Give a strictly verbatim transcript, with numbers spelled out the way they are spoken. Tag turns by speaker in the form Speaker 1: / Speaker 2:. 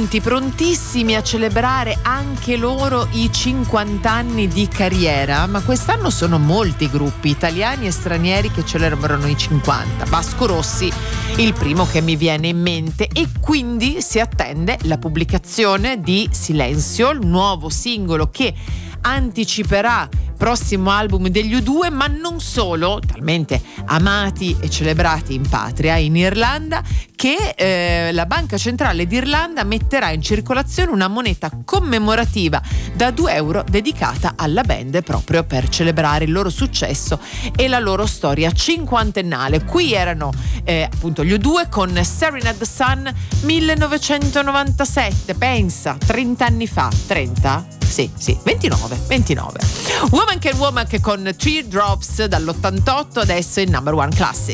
Speaker 1: pronti, prontissimi a celebrare anche loro i cinquanta anni di carriera, ma quest'anno sono molti gruppi italiani e stranieri che celebrano i cinquanta. Vasco Rossi, il primo che mi viene in mente, e quindi si attende la pubblicazione di Silenzio, il nuovo singolo che anticiperà prossimo album degli U due, ma non solo, talmente amati e celebrati in patria, in Irlanda, che eh, la Banca Centrale d'Irlanda metterà in circolazione una moneta commemorativa da due euro dedicata alla band proprio per celebrare il loro successo e la loro storia cinquantennale. Qui erano eh, appunto gli U due con Staring at the Sun millenovecentonovantasette, pensa, trenta anni fa, trenta? Sì, sì, ventinove, ventinove. Woman Can Woman che con Teardrops dall'ottantotto, adesso è il number one classic.